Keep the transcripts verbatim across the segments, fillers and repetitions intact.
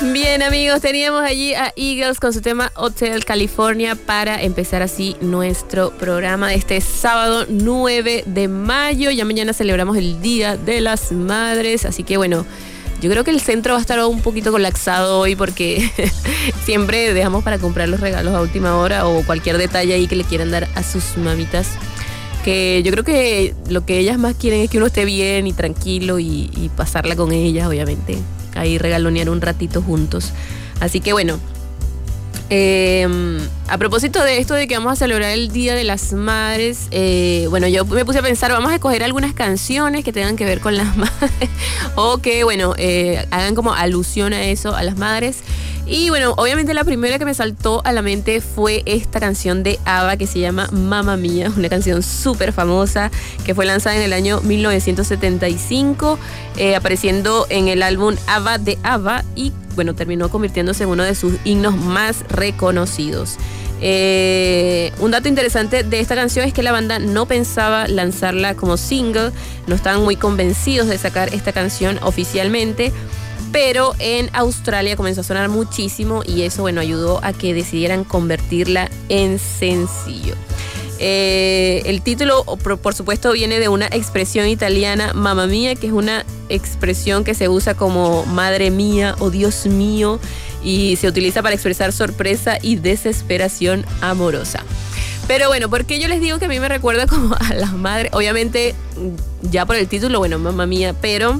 Bien, amigos, teníamos allí a Eagles con su tema Hotel California para empezar así nuestro programa de este sábado nueve de mayo. Ya mañana celebramos el Día de las Madres, así que bueno, yo creo que el centro va a estar un poquito colapsado hoy porque siempre dejamos para comprar los regalos a última hora o cualquier detalle ahí que le quieran dar a sus mamitas. Que yo creo que lo que ellas más quieren es que uno esté bien y tranquilo y, y pasarla con ellas, obviamente. Ahí regalonear un ratito juntos. Así que bueno, eh, a propósito de esto de que vamos a celebrar el Día de las Madres, eh, bueno, yo me puse a pensar, vamos a escoger algunas canciones que tengan que ver con las madres o que, bueno, eh, hagan como alusión a eso, a las madres. Y bueno, obviamente la primera que me saltó a la mente fue esta canción de ABBA que se llama Mamma Mía, una canción súper famosa que fue lanzada en el año mil novecientos setenta y cinco, eh, apareciendo en el álbum ABBA de ABBA y bueno, terminó convirtiéndose en uno de sus himnos más reconocidos. Eh, un dato interesante de esta canción es que la banda no pensaba lanzarla como single, no estaban muy convencidos de sacar esta canción oficialmente, pero en Australia comenzó a sonar muchísimo y eso, bueno, ayudó a que decidieran convertirla en sencillo. Eh, el título, por, por supuesto, viene de una expresión italiana, mamma mia, que es una expresión que se usa como madre mía o Dios mío y se utiliza para expresar sorpresa y desesperación amorosa. Pero bueno, ¿por qué yo les digo que a mí me recuerda como a las madres? Obviamente, ya por el título, bueno, mamma mia, pero...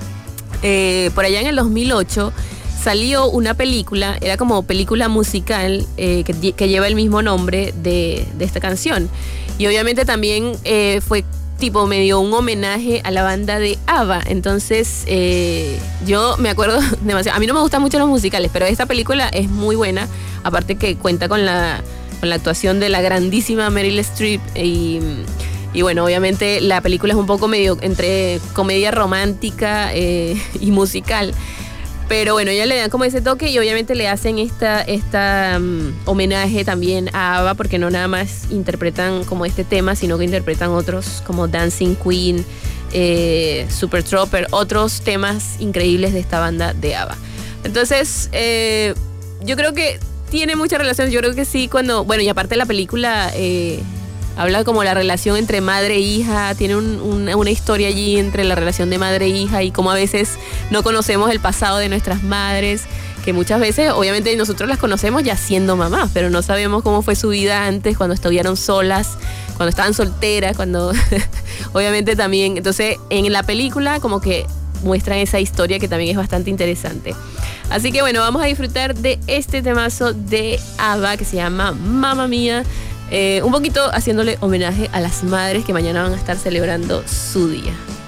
Eh, por allá en el dos mil ocho salió una película, era como película musical eh, que, que lleva el mismo nombre de, de esta canción. Y obviamente también eh, fue tipo medio un homenaje a la banda de ABBA. Entonces eh, yo me acuerdo demasiado. A mí no me gustan mucho los musicales, pero esta película es muy buena. Aparte que cuenta con la, con la actuación de la grandísima Meryl Streep y... Y bueno, obviamente la película es un poco medio entre comedia romántica eh, y musical. Pero bueno, ya le dan como ese toque y obviamente le hacen esta, esta um, homenaje también a ABBA, porque no nada más interpretan como este tema, sino que interpretan otros como Dancing Queen, eh, Super Trooper, otros temas increíbles de esta banda de ABBA. Entonces, eh, yo creo que tiene mucha relación. Yo creo que sí, cuando... Bueno, y aparte la película... Eh, habla como la relación entre madre e hija, tiene un, una, una historia allí entre la relación de madre e hija y cómo a veces no conocemos el pasado de nuestras madres, que muchas veces obviamente nosotros las conocemos ya siendo mamás, pero no sabemos cómo fue su vida antes, cuando estuvieron solas, cuando estaban solteras, cuando obviamente también, entonces en la película como que muestran esa historia que también es bastante interesante. Así que bueno, vamos a disfrutar de este temazo de ABBA que se llama Mamma Mia. Eh, un poquito haciéndole homenaje a las madres que mañana van a estar celebrando su día.